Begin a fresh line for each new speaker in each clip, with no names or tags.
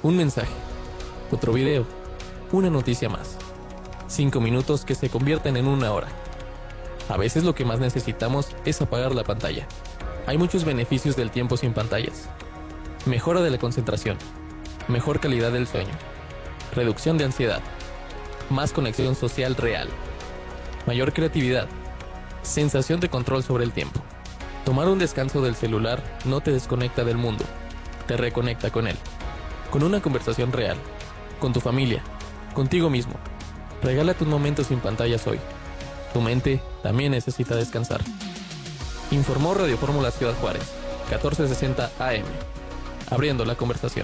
Un mensaje, otro video, una noticia más. 5 minutos que se convierten en una hora. A veces lo que más necesitamos es apagar la pantalla. Hay muchos beneficios del tiempo sin pantallas. Mejora de la concentración, mejor calidad del sueño, reducción de ansiedad, más conexión social real, mayor creatividad, sensación de control sobre el tiempo. Tomar un descanso del celular no te desconecta del mundo, te reconecta con él. Con una conversación real, con tu familia, contigo mismo. Regálate un momento sin pantallas hoy. Tu mente también necesita descansar. Informó Radio Fórmula Ciudad Juárez, 1460 AM. Abriendo la conversación.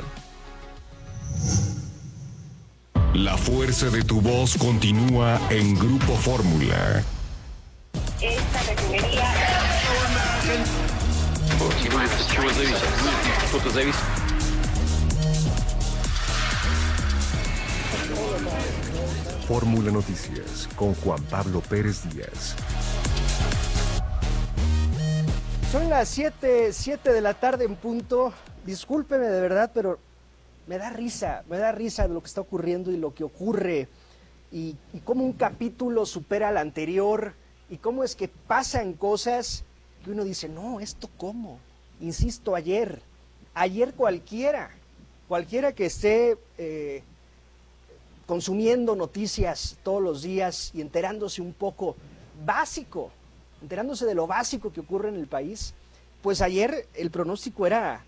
La fuerza de tu voz continúa en Grupo Fórmula.
Esta refinería...
Fórmula Noticias con Juan Pablo Pérez Díaz.
Son las 7 de la tarde en punto. Discúlpeme de verdad, pero me da risa de lo que está ocurriendo y lo que ocurre. Y cómo un capítulo supera al anterior y cómo es que pasan cosas que uno dice, no, ¿esto cómo? Insisto, ayer cualquiera que esté consumiendo noticias todos los días y enterándose un poco enterándose de lo básico que ocurre en el país, pues ayer el pronóstico era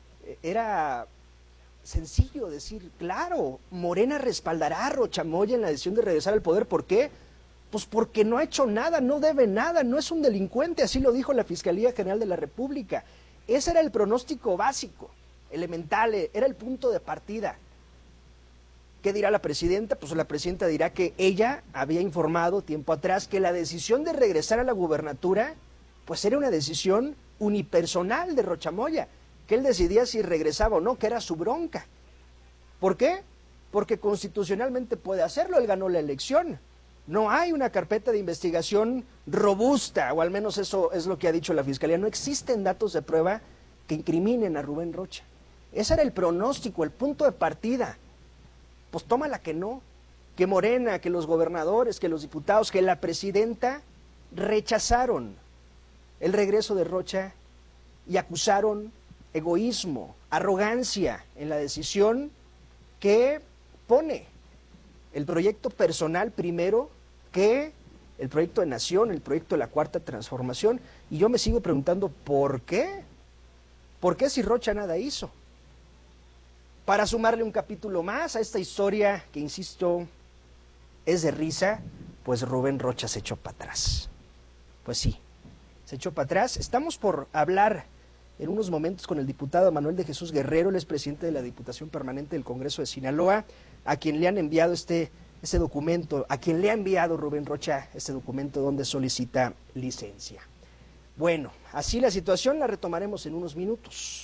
sencillo, decir, claro, Morena respaldará a Rocha Moya en la decisión de regresar al poder. ¿Por qué? Pues porque no ha hecho nada, no debe nada, no es un delincuente, así lo dijo la Fiscalía General de la República. Ese era el pronóstico básico, elemental, era el punto de partida. ¿Qué dirá la presidenta? Pues la presidenta dirá que ella había informado tiempo atrás que la decisión de regresar a la gubernatura, pues era una decisión unipersonal de Rocha Moya, que él decidía si regresaba o no, que era su bronca. ¿Por qué? Porque constitucionalmente puede hacerlo, él ganó la elección. No hay una carpeta de investigación robusta, o al menos eso es lo que ha dicho la Fiscalía. No existen datos de prueba que incriminen a Rubén Rocha. Ese era el pronóstico, el punto de partida. Pues tómala que no, que Morena, que los gobernadores, que los diputados, que la presidenta rechazaron el regreso de Rocha y acusaron egoísmo, arrogancia en la decisión que pone el proyecto personal primero que el proyecto de nación, el proyecto de la Cuarta Transformación. Y yo me sigo preguntando, ¿por qué? ¿Por qué si Rocha nada hizo? Para sumarle un capítulo más a esta historia que, insisto, es de risa, pues Rubén Rocha se echó para atrás. Pues sí, se echó para atrás. Estamos por hablar en unos momentos con el diputado Manuel de Jesús Guerrero, él es presidente de la Diputación Permanente del Congreso de Sinaloa, a quien le han enviado este documento, a quien le ha enviado Rubén Rocha este documento donde solicita licencia. Bueno, así la situación la retomaremos en unos minutos.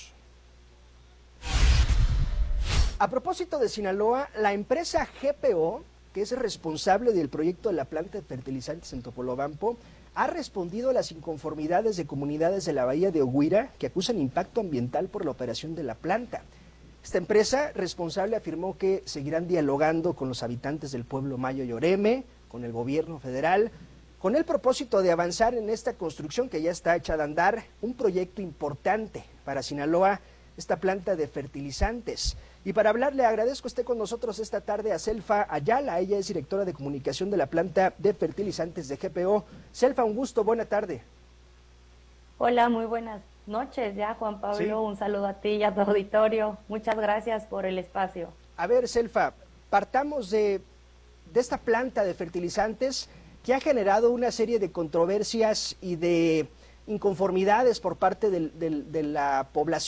A propósito de Sinaloa, la empresa GPO, que es responsable del proyecto de la planta de fertilizantes en Topolobampo, ha respondido a las inconformidades de comunidades de la bahía de Oguira que acusan impacto ambiental por la operación de la planta. Esta empresa responsable afirmó que seguirán dialogando con los habitantes del pueblo Mayo Yoreme, con el gobierno federal, con el propósito de avanzar en esta construcción que ya está echada a andar, un proyecto importante para Sinaloa, esta planta de fertilizantes. Y para hablar, le agradezco esté con nosotros esta tarde a Selfa Ayala, ella es directora de comunicación de la planta de fertilizantes de GPO. Selfa, un gusto, buena tarde.
Hola, muy buenas noches ya, Juan Pablo, sí. Un saludo a ti y a tu auditorio. Muchas gracias por el espacio.
A ver, Selfa, partamos de esta planta de fertilizantes que ha generado una serie de controversias y de inconformidades por parte de la población